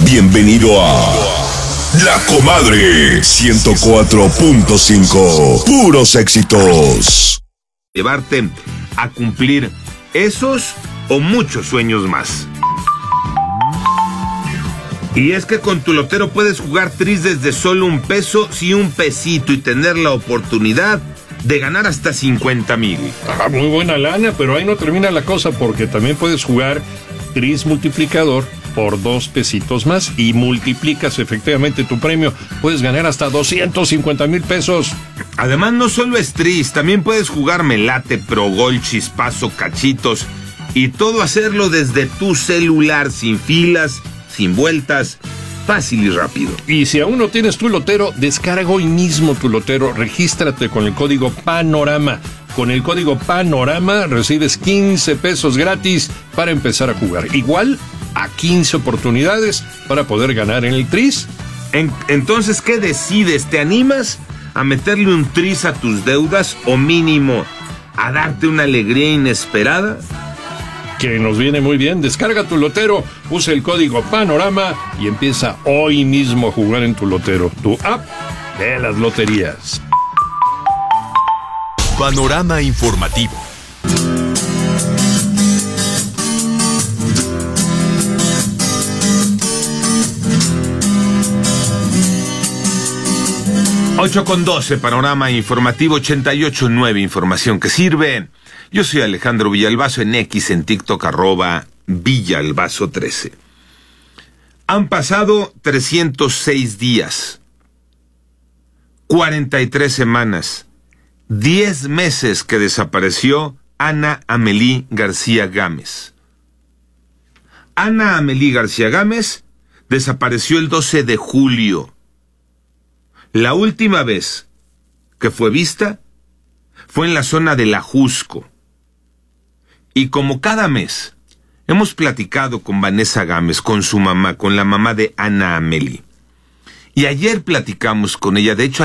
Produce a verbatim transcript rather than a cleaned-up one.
Bienvenido a La Comadre ciento cuatro punto cinco. Puros éxitos. Llevarte a cumplir esos o muchos sueños más. Y es que con tu lotero puedes jugar tris desde solo un peso, sí un pesito, y tener la oportunidad de ganar hasta cincuenta mil. Ah, muy buena lana, pero ahí no termina la cosa, porque también puedes jugar tris multiplicador por dos pesitos más y multiplicas efectivamente tu premio. Puedes ganar hasta doscientos cincuenta mil pesos. Además, no solo es tris, también puedes jugar melate, pro gol, chispazo, cachitos, y todo hacerlo desde tu celular, sin filas, sin vueltas, fácil y rápido. Y si aún no tienes tu lotero, descarga hoy mismo tu lotero, regístrate con el código PANORAMA. Con el código PANORAMA recibes quince pesos gratis para empezar a jugar. Igual a quince oportunidades para poder ganar en el tris. En, entonces, ¿qué decides? ¿Te animas a meterle un tris a tus deudas o mínimo a darte una alegría inesperada? Que nos viene muy bien. Descarga tu lotero, usa el código PANORAMA y empieza hoy mismo a jugar en tu lotero, tu app de las loterías. Panorama informativo. ocho con doce, panorama informativo ochenta y ocho punto nueve, información que sirve. Yo soy Alejandro Villalbazo, en X, en TikTok, arroba Villalbazo trece. Han pasado trescientos seis días, cuarenta y tres semanas, diez meses que desapareció Ana Amelí García Gámez. Ana Amelí García Gámez desapareció el doce de julio. La última vez que fue vista fue en la zona del Ajusco. Y como cada mes, hemos platicado con Vanessa Gámez, con su mamá, con la mamá de Ana Amelí. Y ayer platicamos con ella, de hecho,